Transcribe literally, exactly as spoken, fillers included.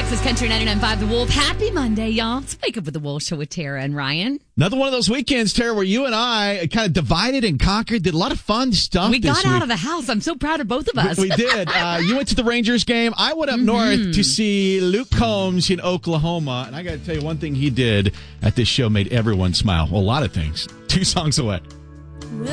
Texas Country ninety-nine point five The Wolf. Happy Monday, y'all. Let's wake up with the Wolf Show with Tara and Ryan. Another one of those weekends, Tara, where you and I kind of divided and conquered, did a lot of fun stuff. We got this out week. of the house. I'm so proud of both of us. We, we did. Uh, you went to the Rangers game. I went up Mm-hmm. north to see Luke Combs in Oklahoma. And I got to tell you, one thing he did at this show made everyone smile. Well, a lot of things. Two songs away.